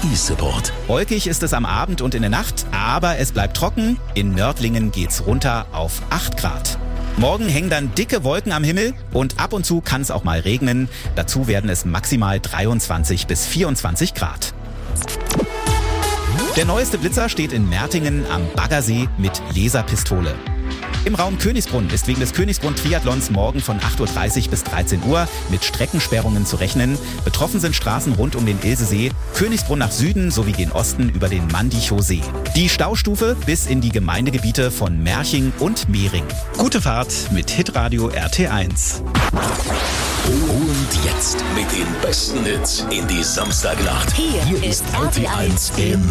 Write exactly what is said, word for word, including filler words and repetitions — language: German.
E-Support. Wolkig ist es am Abend und in der Nacht, aber es bleibt trocken. In Nördlingen geht's runter auf acht Grad. Morgen hängen dann dicke Wolken am Himmel und ab und zu kann es auch mal regnen. Dazu werden es maximal dreiundzwanzig bis vierundzwanzig Grad. Der neueste Blitzer steht in Mertingen am Baggersee mit Laserpistole. Im Raum Königsbrunn ist wegen des Königsbrunn-Triathlons morgen von acht Uhr dreißig bis dreizehn Uhr mit Streckensperrungen zu rechnen. Betroffen sind Straßen rund um den Ilsesee, Königsbrunn nach Süden sowie gen Osten über den Mandichow-See. Die Staustufe bis in die Gemeindegebiete von Merching und Mehring. Gute Fahrt mit Hitradio R T eins. Und jetzt mit den besten Hits in die Samstagnacht. Hier, Hier ist ist R T eins im